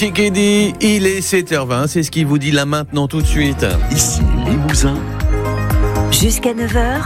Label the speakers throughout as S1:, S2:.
S1: Kikedi, il est 7h20, c'est ce qu'il vous dit là maintenant tout de suite.
S2: Ici Limousin.
S3: Jusqu'à 9h.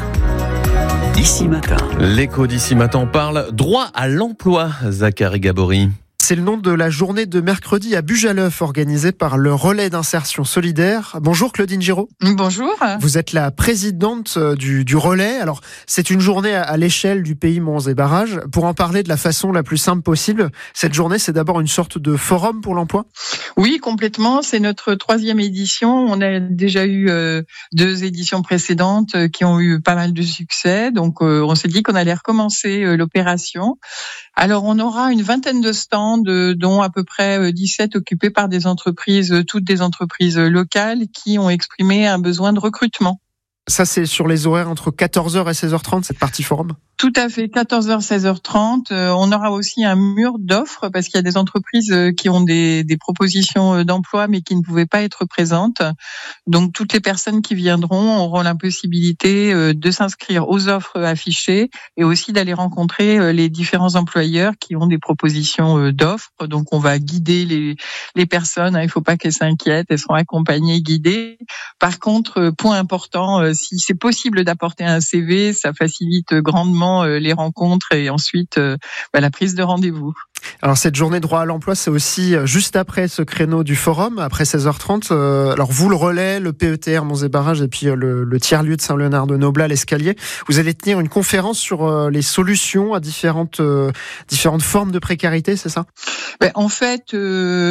S2: Ici Matin.
S1: L'écho d'ici matin parle droit à l'emploi, Zachary Gabory.
S4: C'est le nom de la journée de mercredi à Bujaleuff organisée par le Relais d'insertion solidaire. Bonjour Claudine Giraud.
S5: Bonjour.
S4: Vous êtes la présidente du Relais. Alors, c'est une journée à l'échelle du pays Monts et Barrages. Pour en parler de la façon la plus simple possible, cette journée, c'est d'abord une sorte de forum pour l'emploi ?
S5: Oui, complètement. C'est notre 3e édition. On a déjà eu 2 éditions précédentes qui ont eu pas mal de succès. Donc, on s'est dit qu'on allait recommencer l'opération. Alors, on aura une vingtaine de stands, dont à peu près 17 occupés par des entreprises, toutes des entreprises locales qui ont exprimé un besoin de recrutement.
S4: Ça, c'est sur les horaires entre 14h et 16h30, cette partie forum ?
S5: Tout à fait, 14h, 16h30. On aura aussi un mur d'offres parce qu'il y a des entreprises qui ont des propositions d'emploi mais qui ne pouvaient pas être présentes. Donc, toutes les personnes qui viendront auront la possibilité de s'inscrire aux offres affichées et aussi d'aller rencontrer les différents employeurs qui ont des propositions d'offres. Donc, on va guider les personnes. Il ne faut pas qu'elles s'inquiètent, elles seront accompagnées, guidées. Par contre, point important, si c'est possible d'apporter un CV, ça facilite grandement les rencontres et ensuite la prise de rendez-vous.
S4: Alors cette journée droit à l'emploi, c'est aussi juste après ce créneau du forum, après 16h30. Alors vous, le Relais, le PETR Monts et Barrages et puis le tiers-lieu de Saint-Léonard-de-Noblat, l'Escalier, vous allez tenir une conférence sur les solutions à différentes formes de précarité, c'est ça ?
S5: En fait, tout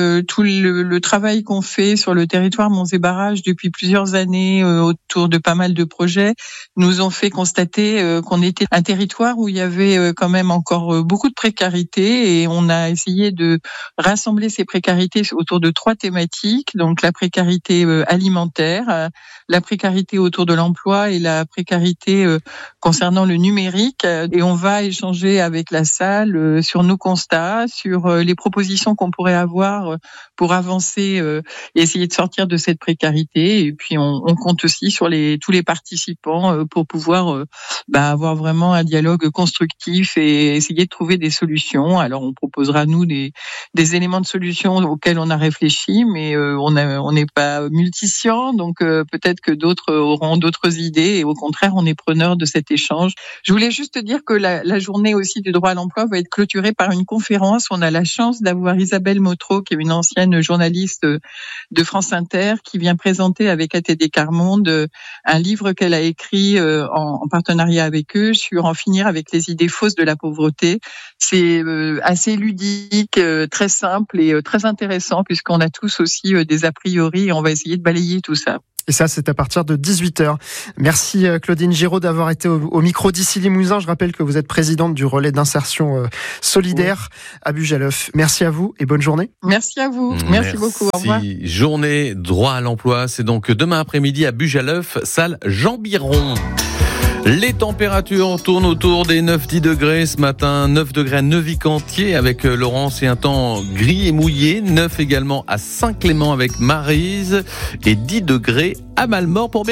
S5: le travail qu'on fait sur le territoire Monts et Barrages depuis plusieurs années autour de pas mal de projets nous ont fait constater qu'on était un territoire où il y avait quand même encore beaucoup de précarité et on a essayé de rassembler ces précarités autour de 3 thématiques, donc la précarité alimentaire, la précarité autour de l'emploi et la précarité concernant le numérique. Et on va échanger avec la salle sur nos constats, sur les propositions qu'on pourrait avoir pour avancer et essayer de sortir de cette précarité. Et puis on compte aussi sur tous les participants pour pouvoir avoir vraiment un dialogue constructif et essayer de trouver des solutions. Alors on proposera nous des éléments de solutions auxquels on a réfléchi, mais on n'est pas multiscients, donc peut-être que d'autres auront d'autres idées et au contraire on est preneur de cet échange. Je voulais juste dire que la journée aussi du droit à l'emploi va être clôturée par une conférence. On a la chance d'avoir Isabelle Motro, qui est une ancienne journaliste de France Inter, qui vient présenter avec ATD Quart Monde un livre qu'elle a écrit en partenariat avec eux sur en finir avec les idées fausses de la pauvreté. C'est assez ludique, très simple et très intéressant puisqu'on a tous aussi des a priori et on va essayer de balayer tout ça.
S4: Et ça, c'est à partir de 18h. Merci Claudine Giraud d'avoir été au micro d'ici Limousin. Je rappelle que vous êtes présidente du Relais d'insertion solidaire à Bujaleuff. Merci à vous et bonne journée.
S5: Merci à vous. Merci beaucoup. Au revoir.
S1: Journée droit à l'emploi, c'est donc demain après-midi à Bujaleuff, salle Jean Biron. Les températures tournent autour des 9-10 degrés ce matin. 9 degrés à Neuvy-Cantier avec Laurence et un temps gris et mouillé. 9 également à Saint-Clément avec Maryse et 10 degrés à Malmort pour Bernard.